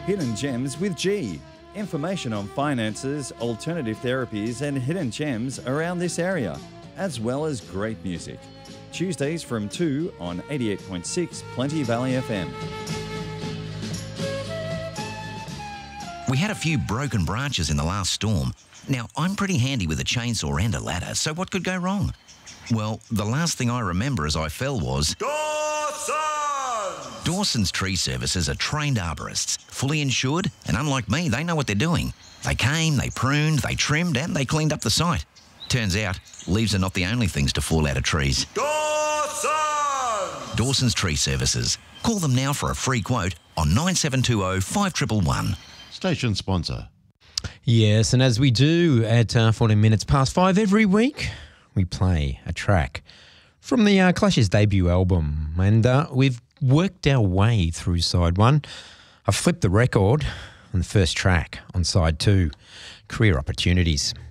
Hidden Gems with G. Information on finances, alternative therapies and hidden gems around this area, as well as great music. Tuesdays from 2 on 88.6 Plenty Valley FM. We had a few broken branches in the last storm. Now, I'm pretty handy with a chainsaw and a ladder, so what could go wrong? Well, the last thing I remember as I fell was... Dawson's Tree Services are trained arborists, fully insured, and unlike me, they know what they're doing. They came, they pruned, they trimmed, and they cleaned up the site. Turns out, leaves are not the only things to fall out of trees. Dawson's Tree Services. Call them now for a free quote on 9720 5111. Station sponsor. Yes, and as we do at 14 minutes past 5 every week, we play a track from the Clash's debut album. And we've worked our way through side one. I've flipped the record on the first track on side two, Career Opportunities.